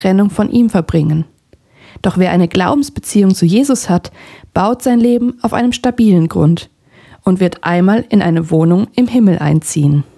Trennung von ihm verbringen. Doch wer eine Glaubensbeziehung zu Jesus hat, baut sein Leben auf einem stabilen Grund und wird einmal in eine Wohnung im Himmel einziehen.